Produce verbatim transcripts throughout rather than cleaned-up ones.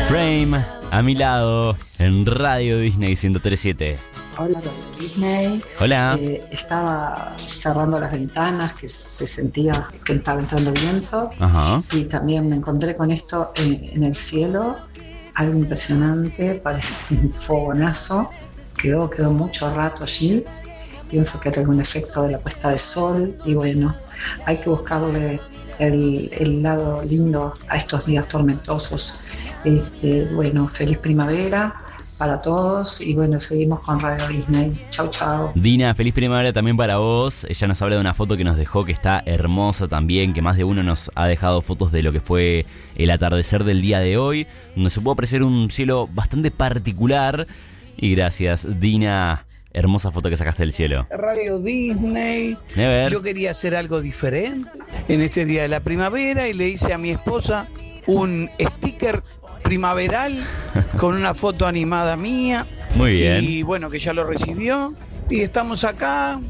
Frame, a mi lado, en Radio Disney ciento tres punto siete. Hola, Radio Disney. Hola. Eh, estaba cerrando las ventanas, que se sentía que estaba entrando viento. Ajá. Y también me encontré con esto en, en el cielo, algo impresionante, parece un fogonazo. Quedó, quedó mucho rato allí. Pienso que era algún efecto de la puesta de sol. Y bueno, hay que buscarle el, el lado lindo a estos días tormentosos. Este, bueno, feliz primavera para todos y bueno, seguimos con Radio Disney. Chau, chau. Dina, feliz primavera también para vos. Ella nos habla de una foto que nos dejó que está hermosa también, que más de uno nos ha dejado fotos de lo que fue el atardecer del día de hoy, donde se pudo apreciar un cielo bastante particular. Y gracias, Dina. Hermosa foto que sacaste del cielo. Radio Disney. Yo quería hacer algo diferente en este día de la primavera y le hice a mi esposa un sticker primaveral con una foto animada mía. Muy bien. Y bueno, que ya lo recibió. Y estamos acá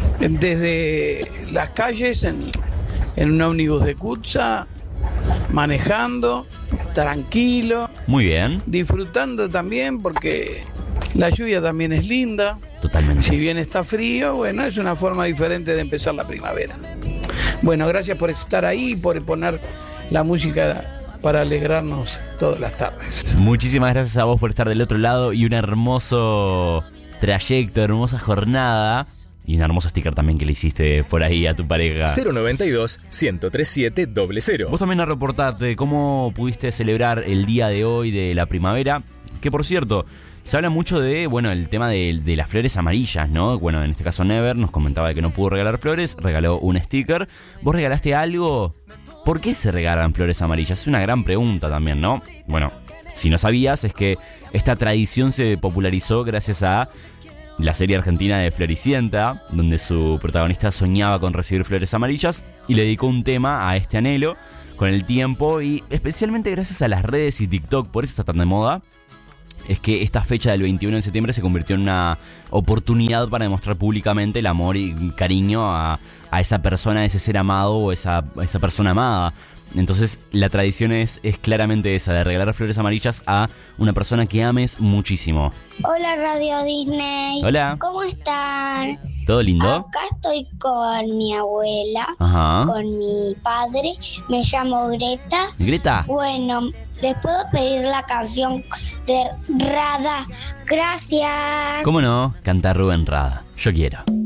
desde las calles en, en un ómnibus de Kutza, manejando, tranquilo. Muy bien. Disfrutando también porque la lluvia también es linda. Totalmente. Si bien está frío, bueno, es una forma diferente de empezar la primavera. Bueno, gracias por estar ahí y por poner la música para alegrarnos todas las tardes. Muchísimas gracias a vos por estar del otro lado y un hermoso trayecto, hermosa jornada y un hermoso sticker también que le hiciste por ahí a tu pareja. cero noventa y dos, ciento treinta y siete, cero cero. Vos también a reportarte cómo pudiste celebrar el día de hoy de la primavera, que por cierto, se habla mucho de, bueno, el tema de, de las flores amarillas, ¿no? Bueno, en este caso Never nos comentaba que no pudo regalar flores, regaló un sticker. ¿Vos regalaste algo? ¿Por qué se regalan flores amarillas? Es una gran pregunta también, ¿no? Bueno, si no sabías, es que esta tradición se popularizó gracias a la serie argentina de Floricienta, donde su protagonista soñaba con recibir flores amarillas y le dedicó un tema a este anhelo con el tiempo y especialmente gracias a las redes y TikTok, por eso está tan de moda. Es que esta fecha del veintiuno de septiembre se convirtió en una oportunidad para demostrar públicamente el amor y cariño a, a esa persona, a ese ser amado o esa, a esa persona amada. Entonces la tradición es, es claramente esa, de regalar flores amarillas a una persona que ames muchísimo. Hola Radio Disney. Hola. ¿Cómo están? ¿Todo lindo? Acá estoy con mi abuela, Ajá. con mi padre, me llamo Greta. Greta. Bueno, ¿les puedo pedir la canción de Rada? Gracias. ¿Cómo no? Canta Rubén Rada. Yo quiero.